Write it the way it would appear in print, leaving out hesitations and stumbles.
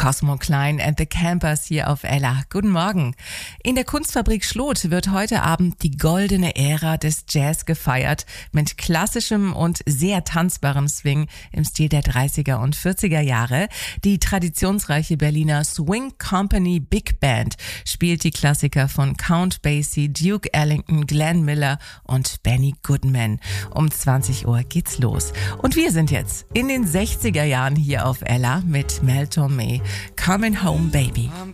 Cosmo Klein and the Campers hier auf Ella. Guten Morgen. In der Kunstfabrik Schloth wird heute Abend die goldene Ära des Jazz gefeiert mit klassischem und sehr tanzbarem Swing im Stil der 30er und 40er Jahre. Die traditionsreiche Berliner Swing Company Big Band spielt die Klassiker von Count Basie, Duke Ellington, Glenn Miller und Benny Goodman. Um 20 Uhr geht's los. Und wir sind jetzt in den 60er Jahren hier auf Ella mit Mel Torme, Coming Home Baby.